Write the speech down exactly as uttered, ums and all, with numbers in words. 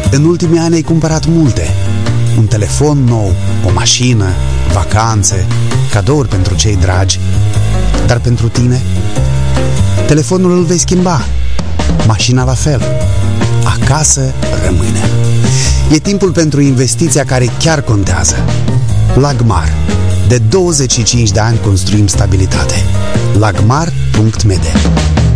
În ultimii ani ai cumpărat multe. Un telefon nou, o mașină, vacanțe, cadouri pentru cei dragi. Dar pentru tine? Telefonul îl vei schimba, mașina la fel, acasă rămâne. E timpul pentru investiția care chiar contează. Lagmar. De douăzeci și cinci de ani construim stabilitate. lagmar punct m d